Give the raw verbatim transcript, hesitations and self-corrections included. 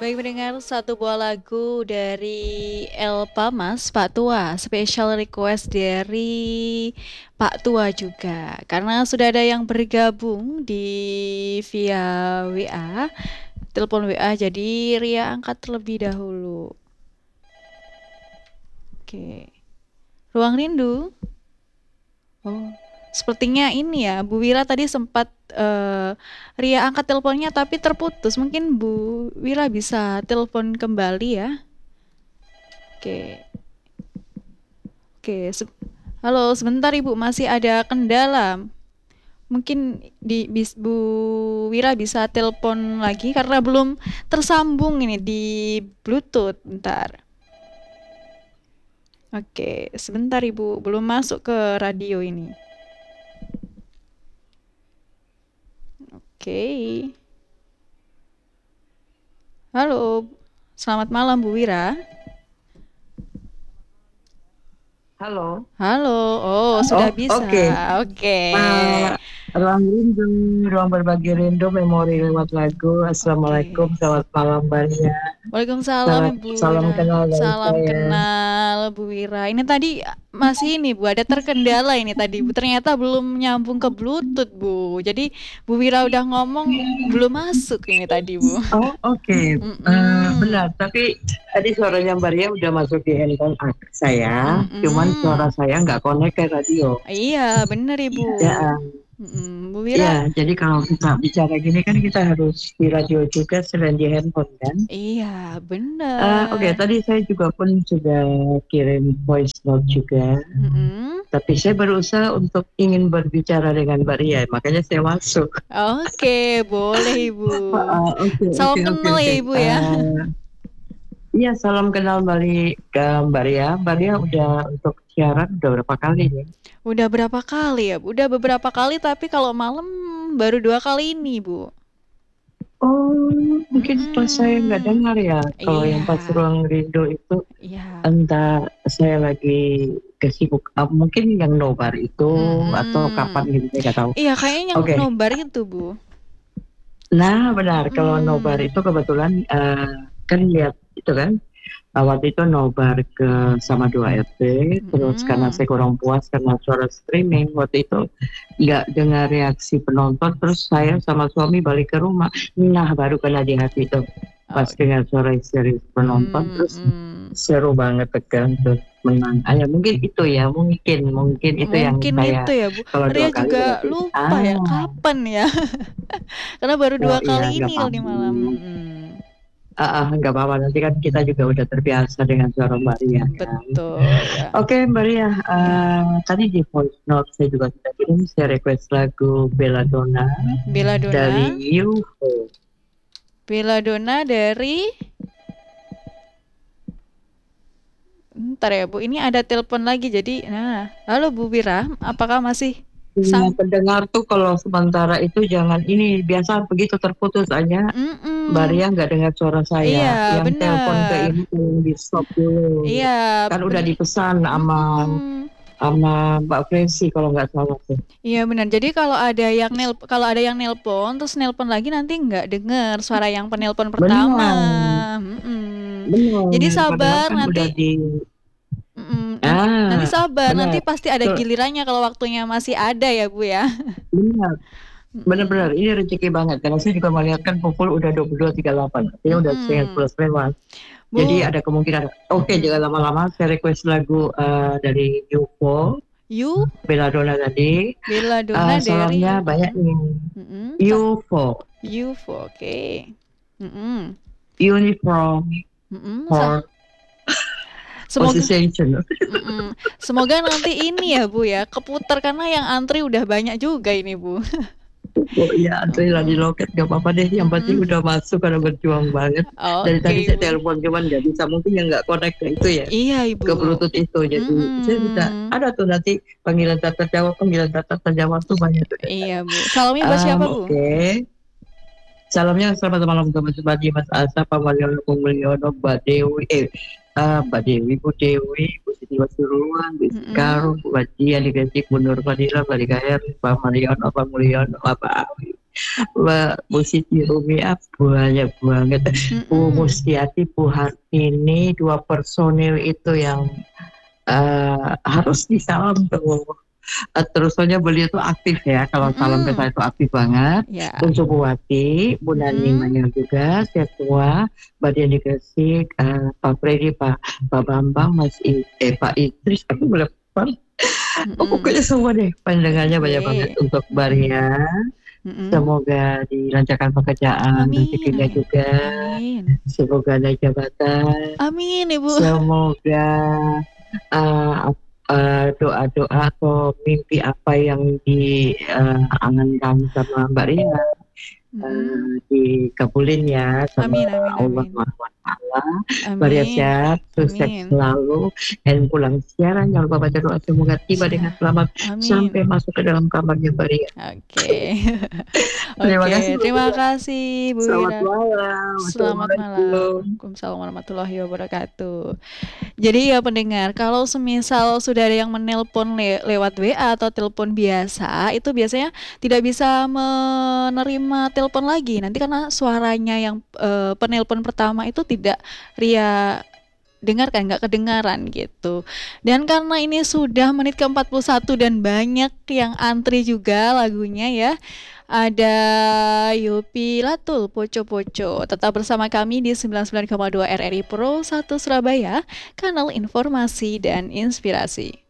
Baik mendengar satu buah lagu dari Elpa Mas, Pak Tua, special request dari Pak Tua juga. Karena sudah ada yang bergabung di via W A, telepon W A, jadi Ria angkat terlebih dahulu. Oke. Ruang Rindu. Oh, sepertinya ini ya, Bu Wira tadi sempat eh, Ria angkat teleponnya tapi terputus. Mungkin Bu Wira bisa telepon kembali ya. Oke, oke. Se- Halo, sebentar Ibu, masih ada kendala. Mungkin di bis- Bu Wira bisa telepon lagi karena belum tersambung ini di Bluetooth. Bentar. Oke, sebentar Ibu, belum masuk ke radio ini. Oke. Halo, selamat malam Bu Wira. Halo. Halo, oh sudah Oh, bisa. oke. Oke. Uh, ruang rindu, ruang berbagi rindu, memori lewat lagu. Oke. Assalamualaikum, selamat malam Mbaknya. Waalaikumsalam Salam, Ibu salam Wira. kenal dari Salam saya. kenal Bu Wira. Ini tadi masih ini Bu, ada terkendala ini tadi Bu. Ternyata belum nyambung ke Bluetooth Bu. Jadi Bu Wira udah ngomong belum masuk ini tadi Bu. Oh, oke. Okay. Uh, Mm-mm. benar, tapi tadi suaranya Mbak Ria udah masuk di handphone saya, cuman suara Mm-mm. saya nggak connect ke radio. Iya, bener Ibu. Ya, Mm-mm. Bu Wira. ya, jadi kalau kita bicara gini kan kita harus di radio juga selain di handphone kan. Iya, Uh, Oke, okay, bener. tadi saya juga pun sudah kirim voice note juga. Mm-mm. Tapi saya berusaha untuk ingin berbicara dengan Mbak Ria, makanya saya masuk. Oke, boleh Ibu. Uh, Oke, Salam oke, oke, kenal ya oke. Ibu ya. Iya, salam kenal Bali ke Mbak Ria. Mbak Ria udah untuk siaran udah berapa kali nih? Udah berapa kali ya? Bu? Udah beberapa kali tapi kalau malam baru dua kali ini Bu. Oh, mungkin pas saya nggak Mm-mm. dengar ya. Kalau yang pas Iya, ruang rindu itu iya. entah saya lagi kesibuk, uh, mungkin yang nobar itu atau kapan Mm-mm. gitu saya nggak tahu. Iya, kayaknya yang Oke, okay. nobar itu Bu. Nah benar kalau nobar Mm-mm. itu kebetulan uh, kan lihat itu kan. Uh, waktu itu nobar ke sama dua R T, terus karena Mm-mm. saya kurang puas karena suara streaming, waktu itu nggak dengar reaksi penonton, terus saya sama suami balik ke rumah, nah baru kena di hati tuh, pas Oh. dengar suara istri penonton, terus Mm-mm. seru banget tegang, terus menang. Ah, ya, mungkin itu ya, mungkin, mungkin itu yang Mungkin saya, itu ya Bu. kalau dua Ria kali juga berarti, lupa ya ah, kapan ya. Karena baru oh dua iya, kali nggak ini kalau di apa-apa. malam. Mm-mm. Ah, ah, nggak apa-apa, nanti kan kita juga udah terbiasa dengan suara Mbak Ria kan. Betul ya. Oke Mbak Ria, Ya. uh, tadi di voice note saya juga sudah kirim, saya request lagu Belladonna dari Belladonna. U F O. Belladonna dari Ntar ya Bu, ini ada telepon lagi jadi nah, halo Bu Wira, apakah masih Nah, sang pendengar tuh kalau sementara itu jangan ini, biasa begitu terputus aja Mbak Mm-mm. Ria nggak dengar suara saya, Iya, yang telepon ke bener. ini tolong di stop dulu. Iya, Kan udah ben dipesan sama Mm-mm. sama Mbak Presi kalau nggak salah tuh. Iya benar. Jadi kalau ada yang nel kalau ada yang nelpon terus nelpon lagi nanti nggak denger suara yang penelpon pertama. Benar, Mm-mm. Jadi benar. Padahal sabar kan udah nanti. di Mm-mm. Nan- Nanti ah sabar, nanti benar. pasti ada Tuh, gilirannya kalau waktunya masih ada ya Bu ya. benar. Mm-mm. Benar-benar ini rezeki banget karena saya juga melihat kan pukul udah dua puluh dua tiga puluh delapan, artinya udah setengah Mm-mm. sebelas lewat. Jadi Bu, ada kemungkinan. Oke, mm-mm. jangan lama-lama, saya request lagu uh, dari U F O, You Belladonna tadi. Uh, Belladonna dari salamnya U F O. banyak nih. Mm-mm. Ta- U F O, U F O, oke. Mm-mm. Uniform Mm-mm. Sa- for Semoga Association. mm-mm. Semoga nanti ini ya Bu ya, keputar karena yang antri udah banyak juga ini Bu. Oh iya, antri lah di Mm-mm. loket, gak apa-apa deh. Yang penting Mm-mm. udah masuk karena berjuang banget. Dari tadi Oke saya Bu. telepon cuman nggak bisa, mungkin yang nggak connect ke itu ya, Iya ke Ibu. Bluetooth itu. Jadi saya bisa Mm-mm. ada tuh nanti panggilan tak terjawab, panggilan tak terjawab tuh banyak tuh. Iya Bu. Salamnya buat Um, siapa Oke, Bu? okay. Salamnya selamat malam teman Subadi, Mas Asa, Pak Mariono, Bung Mulyono, Mbak Dewi, eh, uh, Mbak Dewi, Bu Dewi, Bu Siti Wasuruan, Bu Mm-mm. Sikaru, Bu Wajia, Dikasih, Bu Nur Fadila, Mbak Dikair, Pak Mariono, Pak Mulyono, Pak Awi. Mbak Bu Siti Rubia banyak banget. Bu Mm-mm. Mustiati, Bu Hartini, dua personil itu yang uh, harus disalam tuh. Uh, terus soalnya beliau tuh aktif ya, kalau salam ke Mm-mm. saya itu aktif banget. Ya. Bu Subuwati, Bu Nani Mm-mm. Mayang juga, Setua, Mbak Diani Gresik, uh, Pak Freddy, Pak, Pak Bambang, Mas I, eh, Pak Idris, aku boleh oh, Mm-mm. pokoknya semua deh pandangannya banyak banget Oke. untuk Mm-mm. Maria. Mm-mm. Semoga dilancarkan pekerjaan Amin, rezekinya amin. juga. Amin. Semoga naik jabatan. Amin, Ibu. Semoga uh, uh, doa-doa atau mimpi apa yang diangankan sama Mbak Ria Mm-mm. uh, dikabulin ya sama Amin, amin, Allah amin. Subhanahu wa Ta'ala. Maria Amin. sehat, sukses Amin. selalu, dan pulang siaran jangan lupa baca doa semoga tiba dengan Siap. selamat sampai Amin. masuk ke dalam kamarnya Maria. Oke. Terima kasih Oke, Bu terima Ria. kasih Bu Selamat Wira. malam. Selamat malam. Assalamualaikum. Waalaikumsalam warahmatullahi wabarakatuh. Jadi ya pendengar, kalau semisal sudah ada yang menelpon le- lewat W A atau telepon biasa, itu biasanya tidak bisa menerima telepon lagi. Nanti karena suaranya yang eh, penelpon pertama itu tidak Ria dengarkan, nggak kedengaran gitu. Dan karena ini sudah menit ke empat puluh satu dan banyak yang antri juga lagunya ya. Ada Yopi Latul, Poco Poco. Tetap bersama kami di sembilan puluh sembilan koma dua R R I Pro satu Surabaya, kanal informasi dan inspirasi.